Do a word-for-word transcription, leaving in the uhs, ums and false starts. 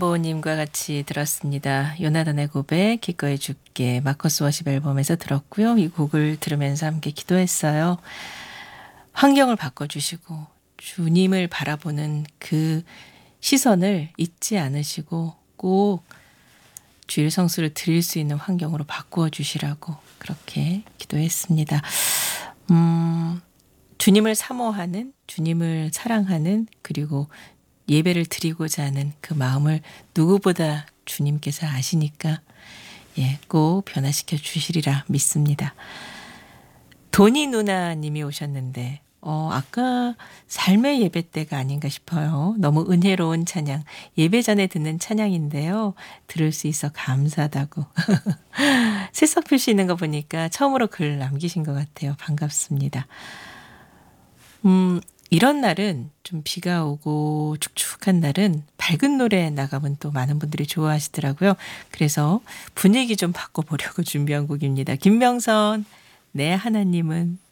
김보호님과 같이 들었습니다. 요나단의 고백, 기꺼이 줄게, 마커스 워십 앨범에서 들었고요. 이 곡을 들으면서 함께 기도했어요. 환경을 바꿔주시고 주님을 바라보는 그 시선을 잊지 않으시고 꼭 주일 성수를 드릴 수 있는 환경으로 바꾸어 주시라고 그렇게 기도했습니다. 음, 주님을 사모하는, 주님을 사랑하는, 그리고 예배를 드리고자 하는 그 마음을 누구보다 주님께서 아시니까 예, 꼭 변화시켜 주시리라 믿습니다. 도니 누나님이 오셨는데 어, 아까 삶의 예배 때가 아닌가 싶어요. 너무 은혜로운 찬양, 예배 전에 듣는 찬양인데요. 들을 수 있어 감사하다고. 새싹 표시있는 거 보니까 처음으로 글 남기신 것 같아요. 반갑습니다. 음, 이런 날은 좀 비가 오고 축축한 날은 밝은 노래 나가면 또 많은 분들이 좋아하시더라고요. 그래서 분위기 좀 바꿔보려고 준비한 곡입니다. 김명선, 내 하나님은.